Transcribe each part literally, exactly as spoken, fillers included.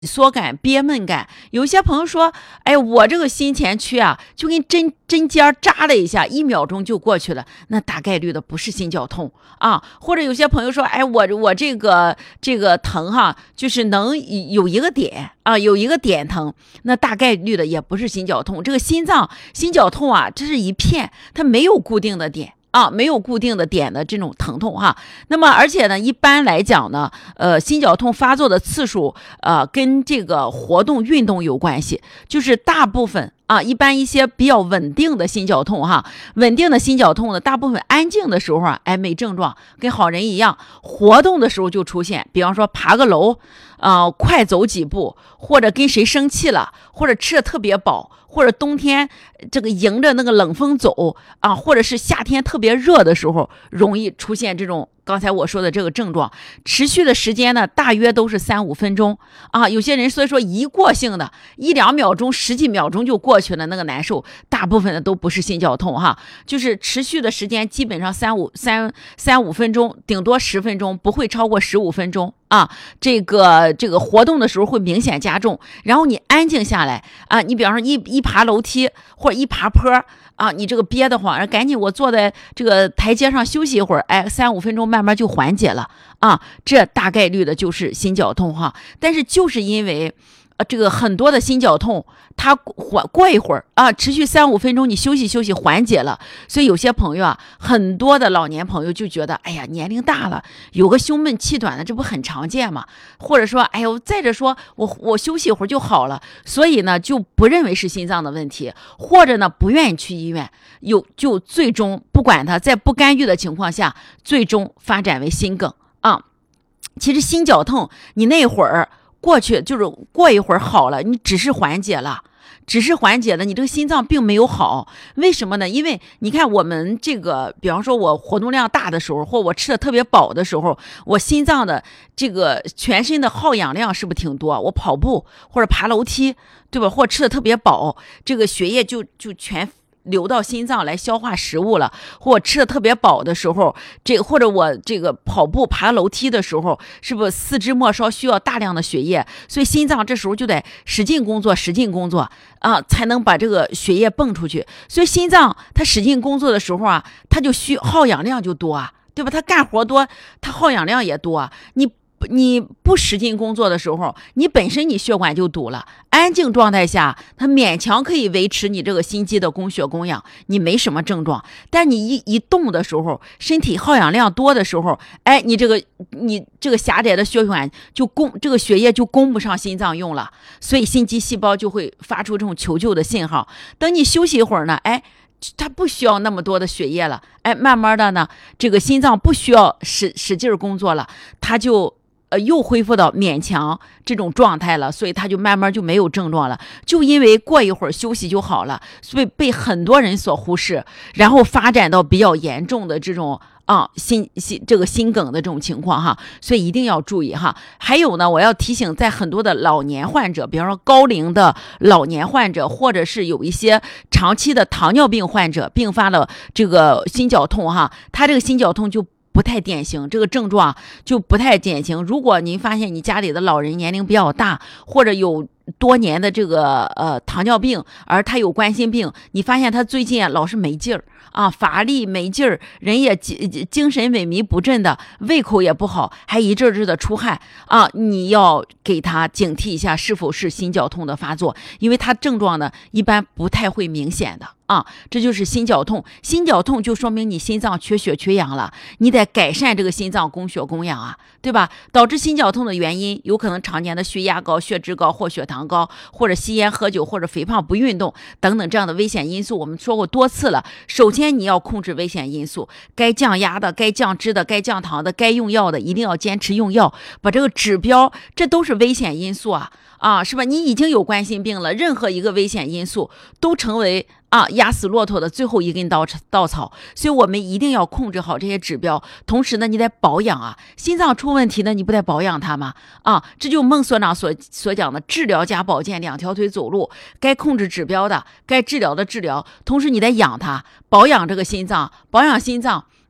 缩感、憋闷感。有些朋友说，哎，我这个心前区啊，就跟针针尖扎了一下，一秒钟就过去了，那大概率的不是心绞痛啊。或者有些朋友说，哎，我我这个这个疼哈，就是能有一个点啊，有一个点疼，那大概率的也不是心绞痛。这个心脏心绞痛啊，这是一片，它没有固定的点。啊，没有固定的点的这种疼痛哈。那么，而且呢，一般来讲呢，呃，心绞痛发作的次数，呃，跟这个活动运动有关系。就是大部分啊，一般一些比较稳定的心绞痛哈，稳定的心绞痛呢，大部分安静的时候啊，哎，没症状，跟好人一样。活动的时候就出现，比方说爬个楼，啊、呃，快走几步，或者跟谁生气了，或者吃的特别饱。或者冬天这个迎着那个冷风走啊，或者是夏天特别热的时候，容易出现这种刚才我说的这个症状。持续的时间呢，大约都是三五分钟啊。有些人所以说一过性的，一两秒钟、十几秒钟就过去了，那个难受，大部分的都不是心绞痛哈，就是持续的时间基本上三五三三五分钟，顶多十分钟，不会超过十五分钟。啊，这个这个活动的时候会明显加重，然后你安静下来啊，你比方说一一爬楼梯或者一爬坡啊，你这个憋得慌，赶紧我坐在这个台阶上休息一会儿，哎，三五分钟慢慢就缓解了啊，这大概率的就是心绞痛哈。但是就是因为呃这个很多的心绞痛，它缓过一会儿啊，持续三五分钟，你休息休息缓解了，所以有些朋友啊，很多的老年朋友就觉得，哎呀，年龄大了，有个胸闷气短的，这不很常见吗？或者说，哎呦，再者说我我休息一会儿就好了，所以呢就不认为是心脏的问题，或者呢不愿意去医院，有就最终不管他在不干预的情况下，最终发展为心梗啊。其实心绞痛，你那会儿。过去就是过一会儿好了，你只是缓解了，只是缓解了，你这个心脏并没有好。为什么呢？因为你看我们这个，比方说我活动量大的时候，或我吃的特别饱的时候，我心脏的这个全身的耗氧量是不是挺多？我跑步或者爬楼梯，对吧？或吃的特别饱，这个血液就就全流到心脏来消化食物了，或吃的特别饱的时候，这或者我这个跑步爬楼梯的时候，是不是四肢末梢需要大量的血液？所以心脏这时候就得使劲工作，使劲工作啊，才能把这个血液泵出去。所以心脏它使劲工作的时候啊，它就需耗氧量就多啊，对吧？它干活多，它耗氧量也多啊。你你不使劲工作的时候，你本身你血管就堵了，安静状态下它勉强可以维持你这个心肌的供血供氧，你没什么症状。但你一一动的时候，身体耗氧量多的时候，哎，你这个你这个狭窄的血管就供这个血液就供不上心脏用了，所以心肌细胞就会发出这种求救的信号。等你休息一会儿呢，哎，它不需要那么多的血液了，哎，慢慢的呢，这个心脏不需要使使劲工作了，它就呃，又恢复到勉强这种状态了，所以他就慢慢就没有症状了。就因为过一会儿休息就好了，所以被很多人所忽视，然后发展到比较严重的这种啊心心这个心梗的这种情况哈，所以一定要注意哈。还有呢，我要提醒，在很多的老年患者，比方说高龄的老年患者，或者是有一些长期的糖尿病患者并发了这个心绞痛哈，他这个心绞痛就不太典型，这个症状就不太典型。如果您发现你家里的老人年龄比较大，或者有多年的这个呃糖尿病，而他有冠心病，你发现他最近啊老是没劲儿啊，乏力没劲儿，人也精神萎靡不振的，胃口也不好，还一阵阵的出汗啊，你要给他警惕一下是否是心绞痛的发作，因为他症状呢一般不太会明显的。啊，这就是心绞痛。心绞痛就说明你心脏缺血缺氧了，你得改善这个心脏供血供氧啊，对吧？导致心绞痛的原因有可能常年的血压高、血脂高或血糖高，或者吸烟喝酒，或者肥胖不运动等等这样的危险因素，我们说过多次了。首先你要控制危险因素，该降压的、该降脂的、该降糖的、该用药的，一定要坚持用药，把这个指标，这都是危险因素啊啊，是吧？你已经有冠心病了，任何一个危险因素都成为啊，压死骆驼的最后一根稻稻草，所以我们一定要控制好这些指标。同时呢，你得保养啊，心脏出问题呢，你不得保养它吗？啊，这就孟所长所所讲的治疗加保健，两条腿走路。该控制指标的，该治疗的治疗，同时你得养它，保养这个心脏，保养心脏。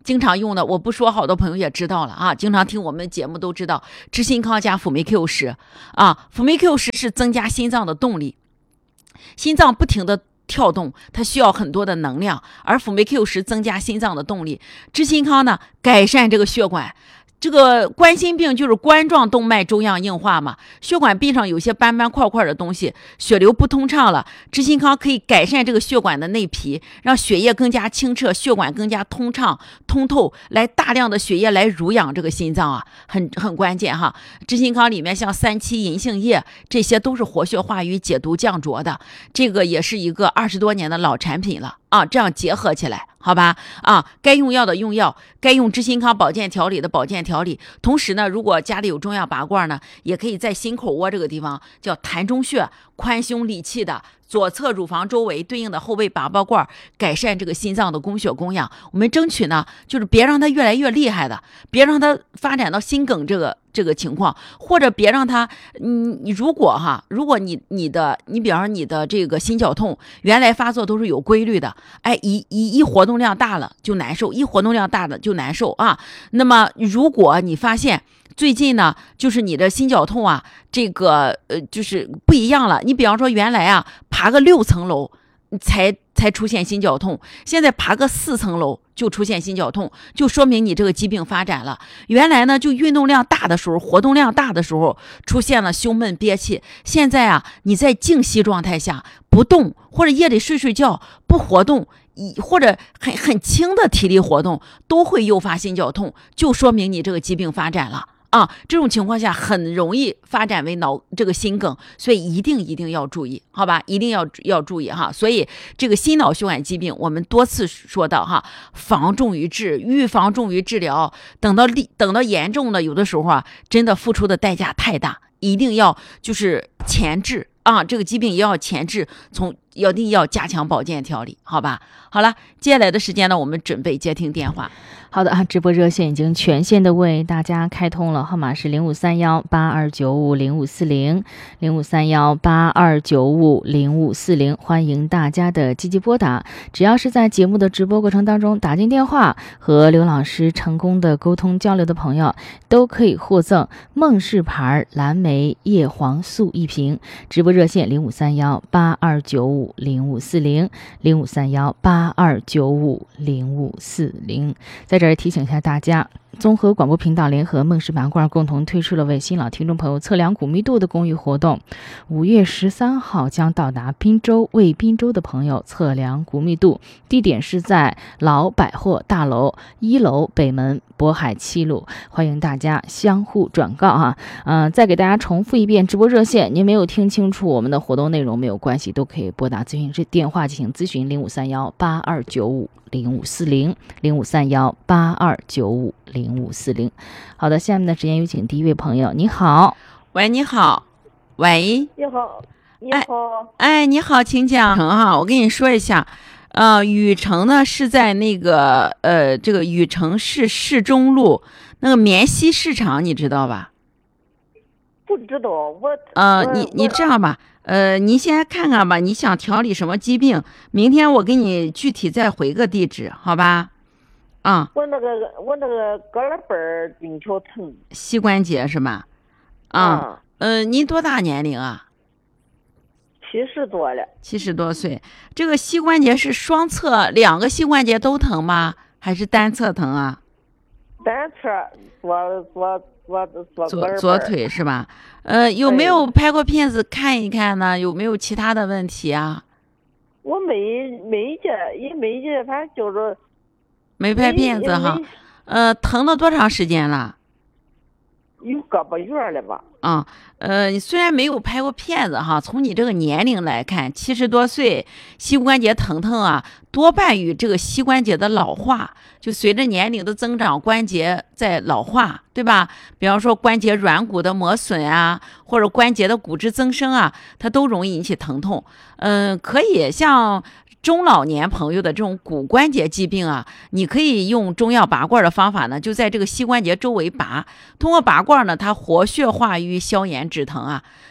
经常用的，我不说，好多朋友也知道了啊，经常听我们节目都知道，知心康加辅酶 Q 十啊，辅酶 Q 十是增加心脏的动力，心脏不停的跳动，它需要很多的能量，而辅酶 Q 十增加心脏的动力，知心康呢改善这个血管。这个冠心病就是冠状动脉粥样硬化嘛，血管壁上有些斑斑块块的东西，血流不通畅了，知心康可以改善这个血管的内皮，让血液更加清澈，血管更加通畅通透，来大量的血液来濡养这个心脏啊，很很关键哈。知心康里面像三七银杏叶，这些都是活血化瘀、解毒降浊的，这个也是一个二十多年的老产品了啊，这样结合起来，好吧？啊，该用药的用药，该用知心康保健调理的保健调理。同时呢，如果家里有中药拔罐呢，也可以在心口窝这个地方叫膻中穴，宽胸理气的。左侧乳房周围对应的后背拔拔罐，改善这个心脏的供血供氧。我们争取呢，就是别让它越来越厉害的，别让它发展到心梗这个这个情况，或者别让它，嗯，你如果哈，如果你你的你比方说你的这个心绞痛原来发作都是有规律的，哎，一一一活动量大了就难受，一活动量大了就难受啊。那么如果你发现最近呢，就是你的心绞痛啊，这个呃，就是不一样了。你比方说，原来啊，爬个六层楼才才出现心绞痛，现在爬个四层楼就出现心绞痛，就说明你这个疾病发展了。原来呢，就运动量大的时候，活动量大的时候出现了胸闷憋气，现在啊，你在静息状态下不动，或者夜里睡睡觉不活动。或者很很轻的体力活动都会诱发心绞痛，就说明你这个疾病发展了啊！这种情况下很容易发展为脑这个心梗，所以一定一定要注意，好吧？一定要要注意哈！所以这个心脑血管疾病，我们多次说到哈，防重于治，预防重于治疗。等到等到严重的，有的时候啊，真的付出的代价太大，一定要就是前治。啊，这个疾病也要前治，从一定要加强保健调理，好吧？好了，接下来的时间呢，我们准备接听电话。 好的啊，直播热线已经全线的为大家开通了，号码是零五三幺八二九五零五四零零五三幺八二九五零五四零，欢迎大家的积极拨打。只要是在节目的直播过程当中打进电话和刘老师成功的沟通交流的朋友，都可以获赠梦氏牌蓝莓叶黄素一瓶。直播热线零五三幺八二九五零五四零零五三幺八二九五零五四零。在这儿提醒一下大家，综合广播频道联合梦氏拔罐共同推出了为新老听众朋友测量骨密度的公益活动，五月十三号将到达滨州，为滨州的朋友测量骨密度，地点是在老百货大楼一楼北门渤海七路，欢迎大家相互转告哈。嗯、呃，再给大家重复一遍直播热线，您没有听清楚我们的活动内容没有关系，都可以拨打咨询这电话进行咨询，零五三幺八二九五零五四零零五三幺八二九五零五四零。好的，下面的时间有请第一位朋友，你好。 喂，你好。喂， 你好，你好。 哎，哎你好，请讲哈。我跟你说一下，呃，禹城呢是在那个呃这个禹城市市中路那个棉溪市场，你知道吧？ 不知道，我呃，你你这样吧。呃，你先看看吧，你想调理什么疾病？明天我给你具体再回个地址，好吧？啊、 嗯，我那个我那个胳肋板儿经常疼， 膝关节是吧？啊，嗯、呃，您多大年龄啊？ 七十多了。 七十多岁。这个膝关节是双侧两个膝关节都疼吗？还是单侧疼啊？ 单侧，左左左左左左腿是吧？呃，有没有拍过片子看一看呢？有没有其他的问题啊？ 我没没见，也没见，反正就是没拍片子哈。呃，疼了多长时间了？ 有个把月了吧。 啊、嗯，呃，虽然没有拍过片子哈，从你这个年龄来看，七十多岁，膝关节疼疼啊，多半与这个膝关节的老化，就随着年龄的增长，关节在老化，对吧？比方说关节软骨的磨损啊，或者关节的骨质增生啊，它都容易引起疼痛。嗯，可以像中老年朋友的这种骨关节疾病啊，你可以用中药拔罐的方法呢，就在这个膝关节周围拔，通过拔罐呢，它活血化瘀、消炎止疼啊，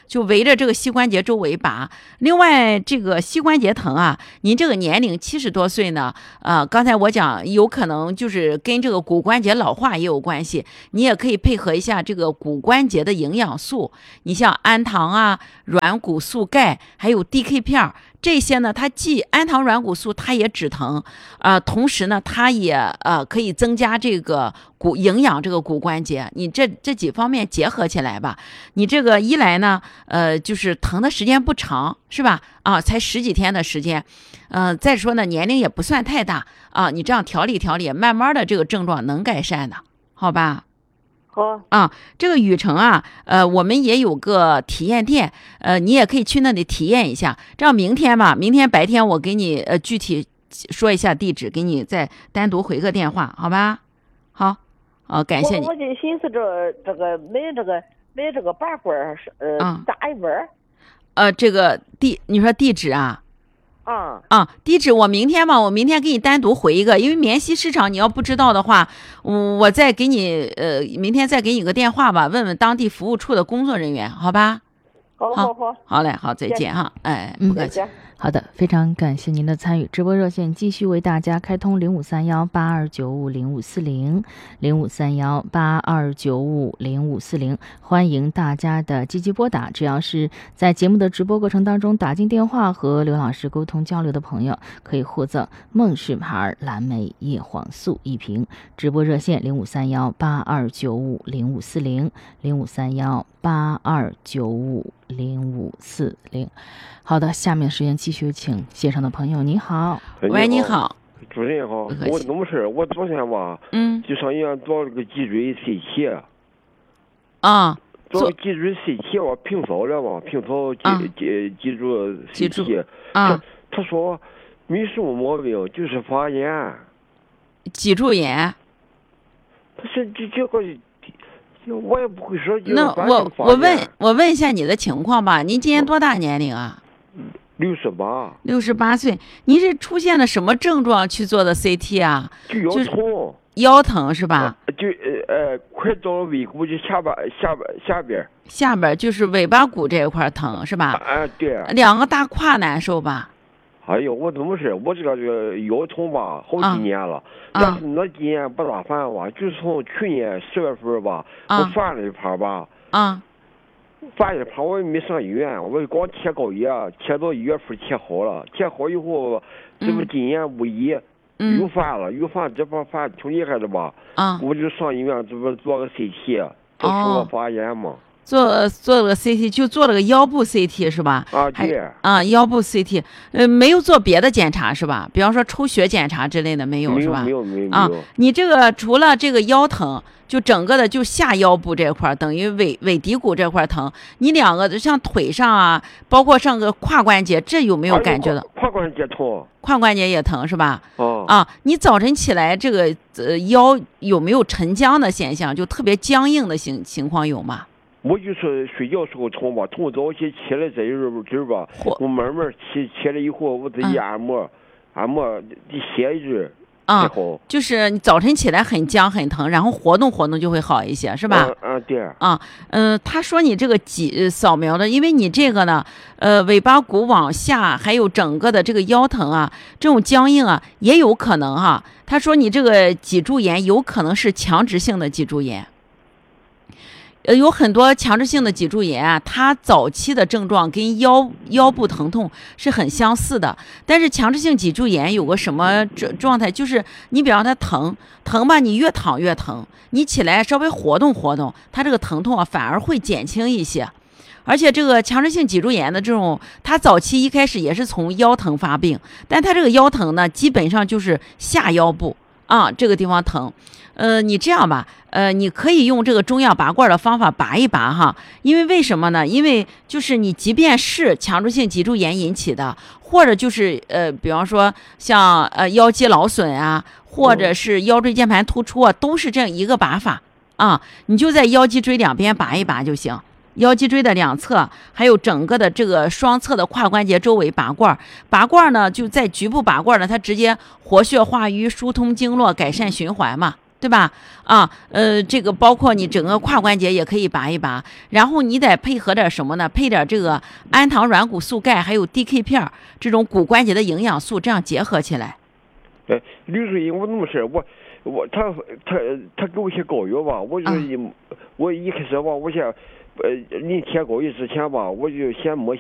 就围着这个膝关节周围拔。另外，这个膝关节疼啊，您这个年龄七十多岁呢，呃，刚才我讲有可能就是跟这个骨关节老化也有关系，你也可以配合一下这个骨关节的营养素，你像氨糖啊、软骨素钙，还有 D K 片这些呢，它既氨糖软骨素它也止疼，呃，同时呢，它也呃可以增加这个骨营养这个骨关节。你这这几方面结合起来吧，你这个一来呢，呃，就是疼的时间不长，是吧？啊，才十几天的时间，呃，再说呢，年龄也不算太大啊，你这样调理调理，慢慢的这个症状能改善的，好吧？ 好啊，这个禹城啊，呃，我们也有个体验店，呃，你也可以去那里体验一下。这样明天吧，明天白天我给你呃具体说一下地址，给你再单独回个电话，好吧？好，好，感谢你。 我我就寻思着这个买这个买这个拔罐儿是呃嗯咋一碗儿呃，这个地，你说地址啊？ 啊？ 啊，地址我明天吧，我明天给你单独回一个，因为棉溪市场你要不知道的话，我我再给你呃，明天再给你个电话吧，问问当地服务处的工作人员，好吧？ 好好好， 好嘞，好，再见哈，哎，不客气。 再见。 好的，非常感谢您的参与。直播热线继续为大家开通零五三幺八二九五零五四零零五三幺八二九五零五四零，欢迎大家的积极拨打。只要是在节目的直播过程当中打进电话和刘老师沟通交流的朋友，可以获赠梦氏牌蓝莓叶黄素一瓶。直播热线零五三幺八二九五零五四零零五三幺八二九五零五四零。好的，下面时间继续请线上的朋友。你好， 喂，你好， 主任好， 不客气我怎么事？我昨天吧， 嗯， 就上医院做了个脊椎 C T， 啊， 做个脊椎 C T， 我平扫了嘛，平扫脊啊脊脊柱 C 记住 T， 啊， 他他说没什么毛病，就是发炎。 脊柱炎。 他说这这个，我也不会说。就是那反正发我我问炎我问一下你的情况吧，您今年多大年龄啊？ 六十八， 六十八岁。您是出现了什么症状去做的 C T 啊？ 就腰就是痛， 腰疼是吧？ 就呃呃，快到尾骨就下巴下巴下边。 下边就是尾巴骨这一块疼是吧？ 啊，对。 两个大胯难受吧？ 哎呦，我怎么是？我这个这个腰痛吧，好几年了， 啊、 但是那几年不咋烦吧，就是从去年十月份吧， 啊、 我犯了一盘吧， 啊， 犯一盘我也没上医院，我光贴膏药，贴到一月份贴好了，贴好以后，这不今年五一、 嗯、 又犯了，又犯这盘犯挺厉害的吧， 啊， 我就上医院这不做个 C T， 他说我发炎嘛。 哦做做了个 C T， 就做了个腰部 C T 是吧？ 啊，对。 啊，腰部 C T， 呃，没有做别的检查是吧？比方说抽血检查之类的没有是吧？ 没有没有没有。 啊，你这个除了这个腰疼，就整个的就下腰部这块，等于尾尾骶骨这块疼。你两个像腿上啊，包括上个胯关节，这有没有感觉的？ 胯关节痛。 胯关节也疼是吧？ 哦。 啊，你早晨起来这个呃腰有没有沉僵的现象？就特别僵硬的情情况有吗？ 我就是睡觉时候痛吧，痛早起起来这一阵阵吧，我慢慢起起来以后，我自己按摩，嗯、按摩得歇一阵， 啊、 嗯， 就是你早晨起来很僵很疼，然后活动活动就会好一些，是吧？ 嗯嗯，对。 啊，嗯、呃，他说你这个脊扫描的，因为你这个呢，呃，尾巴骨往下，还有整个的这个腰疼啊，这种僵硬啊，也有可能哈、啊。他说你这个脊柱炎有可能是强直性的脊柱炎。呃，有很多强直性的脊柱炎啊，它早期的症状跟腰腰部疼痛是很相似的。但是强直性脊柱炎有个什么状状态，就是你比方它疼疼吧，你越躺越疼，你起来稍微活动活动，它这个疼痛啊反而会减轻一些。而且这个强直性脊柱炎的这种，它早期一开始也是从腰疼发病，但它这个腰疼呢，基本上就是下腰部啊这个地方疼。呃，你这样吧，呃，你可以用这个中药拔罐的方法拔一拔哈，因为为什么呢？因为就是你即便是强直性脊柱炎引起的，或者就是呃，比方说像呃腰肌劳损啊，或者是腰椎间盘突出啊，都是这样一个拔法啊，你就在腰脊椎两边拔一拔就行。腰脊椎的两侧，还有整个的这个双侧的胯关节周围拔罐，拔罐呢就在局部拔罐呢，它直接活血化瘀、疏通经络、改善循环嘛。 对吧？啊，呃，这个包括你整个胯关节也可以拔一拔，然后你得配合点什么呢？配点这个氨糖软骨素钙，还有 D K 片这种骨关节的营养素，这样结合起来。 哎，吕主任，我那么事我我他他他给我些膏药吧，我就一、啊、我一开始吧，我先呃临填膏药之前吧，我就先摸。